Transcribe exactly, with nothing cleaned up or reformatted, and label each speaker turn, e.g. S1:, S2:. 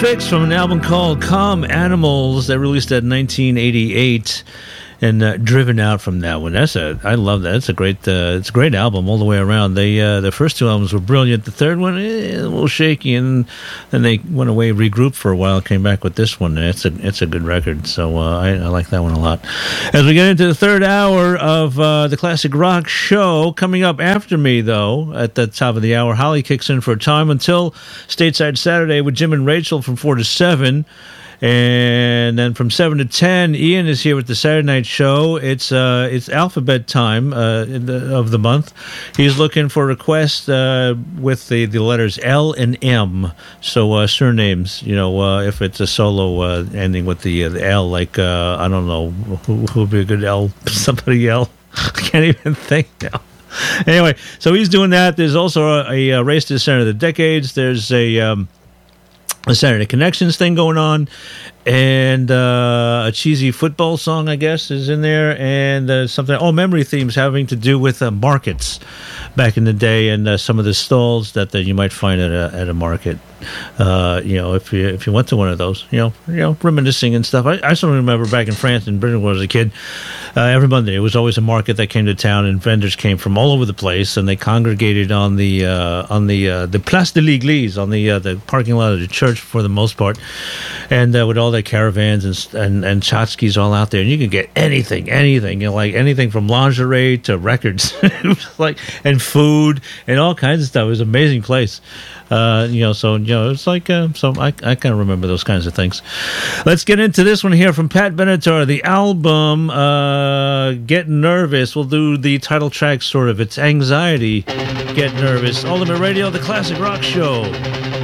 S1: Picks from an album called Calm Animals that released in nineteen eighty-eight, and uh, Driven Out from that one. That's a I love that. It's a great uh, it's a great album all the way around. They uh, the first two albums were brilliant. The third one eh, a little shaky, and then they went away, regrouped for a while, came back with this one. And it's a it's a good record. So uh, I, I like that one a lot. As we get into the third hour of uh, the Classic Rock Show, coming up after me though at the top of the hour, Holly kicks in for a time until Stateside Saturday with Jim and Rachel from four to seven. And then from seven to ten, Ian is here with the Saturday night show. It's uh, it's alphabet time uh, in the, of the month. He's looking for requests uh, with the, the letters L and M. So uh, surnames, you know, uh, if it's a solo uh, ending with the, uh, the L, like, uh, I don't know, who, who would be a good L? Somebody L? I can't even think now. Anyway, so he's doing that. There's also a, a race to the center of the decades. There's a... Um, a Saturday Connections thing going on, and uh, a cheesy football song, I guess, is in there, and uh, something, oh, memory themes having to do with uh, markets back in the day, and uh, some of the stalls that, that you might find at a at a market. Uh, you know, if you if you went to one of those, you know, you know, reminiscing and stuff. I, I still remember back in France and Britain when I was a kid. Uh, every Monday, it was always a market that came to town, and vendors came from all over the place, and they congregated on the uh, on the uh, the Place de l'Église, on the uh, the parking lot of the church for the most part, and uh, with all their caravans and and and tchotchkes all out there, and you could get anything, anything, you know, like anything from lingerie to records, it was like, and food and all kinds of stuff. It was an amazing place. Uh, you know, so, you know, it's like, uh, so I, I kind of remember those kinds of things. Let's get into this one here from Pat Benatar, the album, uh, Get Nervous. We'll do the title track, sort of. It's Anxiety, Get Nervous. Ultimate Radio, the Classic Rock Show.